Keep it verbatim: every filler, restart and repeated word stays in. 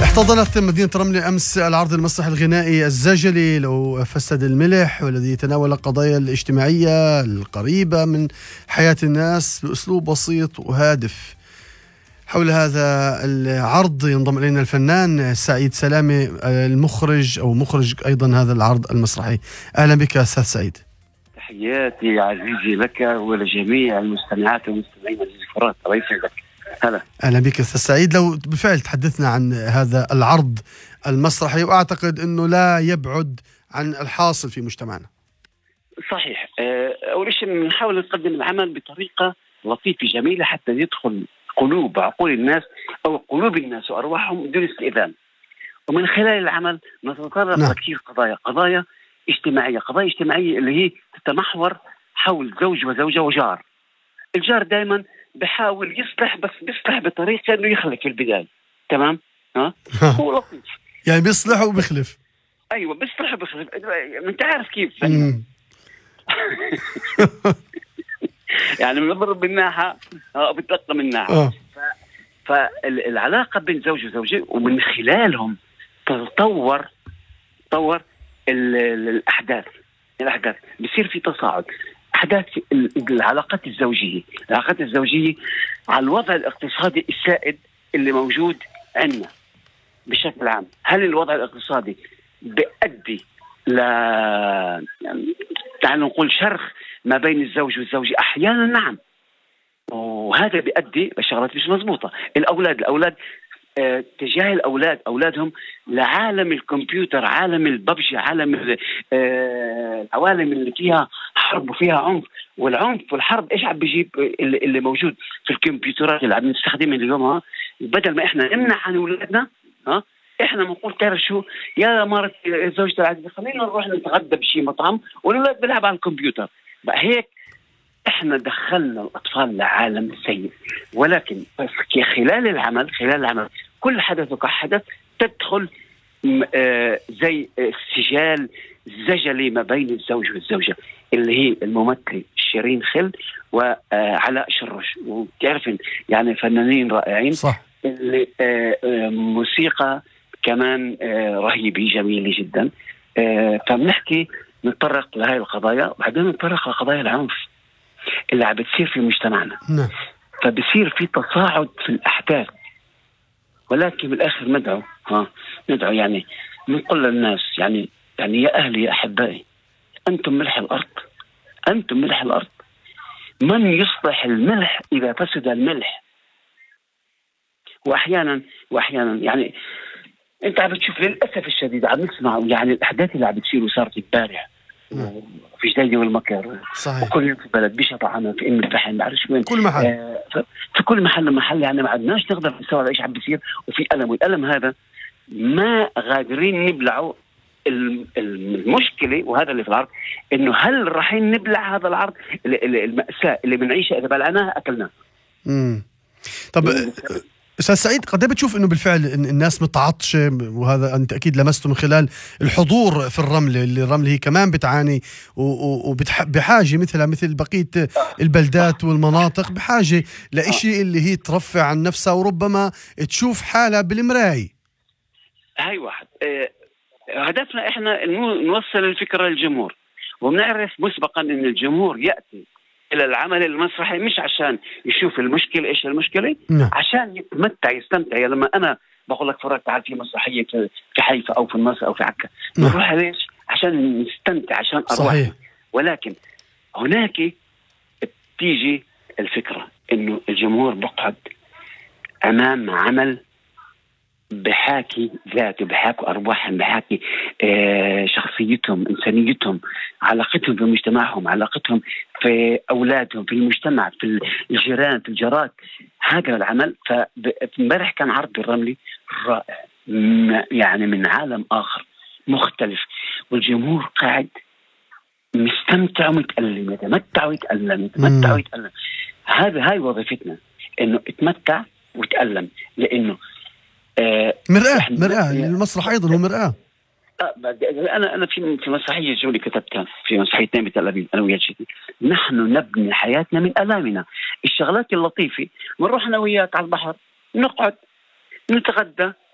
احتضنت مدينة رملة أمس العرض المسرحي الغنائي الزجلي لو فسد الملح، والذي تناول القضايا الاجتماعية القريبة من حياة الناس بأسلوب بسيط وهادف. حول هذا العرض ينضم إلينا الفنان سعيد سلامة المخرج أو مخرج أيضا هذا العرض المسرحي. أهلا بك أستاذ سعيد. تحياتي عزيزي لك ولجميع المستمعات والمستمعين. عزيزي فرات الله يسعدك. هلا أهلا بك أستاذ سعيد. لو بالفعل تحدثنا عن هذا العرض المسرحي، وأعتقد أنه لا يبعد عن الحاصل في مجتمعنا. صحيح. أول شيء بنحاول نقدم العمل بطريقة لطيفة جميلة حتى يدخل قلوب عقول الناس أو قلوب الناس وأرواحهم بدون استئذان. ومن خلال العمل نتطرق نعم. لكثير قضايا قضايا اجتماعية قضايا اجتماعية اللي هي تتمحور حول زوج وزوجة وجار. الجار دائما بحاول يصلح، بس بيصلح بطريقة انه يخلف في البداية. تمام. ها هو لطيف يعني بيصلح وبيخلف. ايوه بيصلح وبيخلف. انت عارف كيف يعني بنضرب بالناحة اه بتلقى من ناحية. آه. فالعلاقة بين زوج وزوجة ومن خلالهم تتطور تطور الأحداث الأحداث بصير في تصاعد أحداث العلاقات الزوجية العلاقات الزوجية على الوضع الاقتصادي السائد اللي موجود عندنا بشكل عام. هل الوضع الاقتصادي بيؤدي ل يعني تعالوا نقول شرخ ما بين الزوج والزوجة؟ أحيانا نعم، وهذا بيؤدي لشغلات مش مضبوطة. الأولاد الأولاد اه تجاه الأولاد أولادهم لعالم الكمبيوتر، عالم الببجي، عالم اه العوالم اللي فيها حرب وفيها عنف. والعنف والحرب إيش عم بيجيب؟ اللي, اللي موجود في الكمبيوترات اللي عم نستخدمها اليوم. ها بدل ما إحنا نمنع عن أولادنا، ها إحنا بنقول تعرف شو يا مرت زوجتي العزيزة خلينا نروح نتغدى بشي مطعم والأولاد بيلعب على الكمبيوتر. بقى هيك احنا دخلنا الاطفال لعالم سيء. ولكن خلال العمل خلال العمل كل حدث وكحدث تدخل آه زي آه سجال زجلي ما بين الزوج والزوجة اللي هي الممثل شيرين خل وعلاء شرش، وتعرفين يعني فنانين رائعين. صح. اللي آه آه موسيقى كمان آه رهيبة جميلة جدا. آه فبنحكي نتطرق لهذه القضايا وبعدين نتطرق لقضايا العنف اللي عم بتصير في مجتمعنا. نعم. فبصير في تصاعد في الأحداث، ولكن بالآخر ندعو ها ندعو يعني نقول للناس يعني يعني يا أهلي يا أحبائي أنتم ملح الأرض، أنتم ملح الأرض. من يصلح الملح إذا فسد الملح؟ وأحيانا وأحيانا يعني أنت عم بتشوف للأسف الشديد عم نسمع يعني الأحداث اللي عم بتصير وصارت امبارح في جديد والمكر. صحيح. وكل يوم في بلد بشطع عنا في ام الفحم ما بعرفش وين، كل محل. آه في كل محل محل يعني ما عدناش نقدر نستوعب ايش عم بيصير. وفي الم، والالم هذا ما غادرين نبلعوا. المشكله وهذا اللي في العرض انه هل رايحين نبلع هذا العرض المأساة اللي بنعيشها اذا بلعناها اكلناها. امم طب أستاذ سعيد، قد بتشوف أنه بالفعل الناس متعطشة، وهذا أنت أكيد لمسته من خلال الحضور في الرملة، اللي الرملة هي كمان بتعاني وبحاجة مثلها مثل بقية البلدات والمناطق، بحاجة لإشي اللي هي ترفع عن نفسها وربما تشوف حالها بالمراية. هاي واحد اه هدفنا إحنا نوصل الفكرة للجمهور، وبنعرف مسبقا أن الجمهور يأتي إلى العمل المسرحي مش عشان يشوف المشكلة إيش المشكلة، نعم. عشان يتمتع يستمتع. يعني لما أنا بقول لك فرات تعال في مسرحية في حيفا أو في النصر أو في عكا، نعم. نروح ليش؟ عشان نستمتع، عشان أروح. صحيح. ولكن هناك تيجي الفكرة إنه الجمهور بقعد أمام عمل بحاكي ذاته، بحاكي أرواحهم، بحاكي آه شخصيتهم، إنسانيتهم، علاقتهم في مجتمعهم، علاقتهم في أولادهم، في المجتمع، في الجيران، في الجارات. هذا العمل. فامبارح كان عرض الرملي رائع يعني من عالم آخر مختلف، والجمهور قاعد مستمتع ومتألم، يتمتع ويتألم، يتمتع ويتألم. هذا هاي وظيفتنا، إنه اتمتع وتألم، لأنه آه مرآة مرآة المسرح أيضا هو مرآة. أنا أنا في في مسرحية جولي كتبتها في مسرحية نايم بتل أبيب أنا ويا شيخي. نحن نبني حياتنا من ألامنا. الشغلات اللطيفة بنروح أنا وياك على البحر، نقعد نتغدى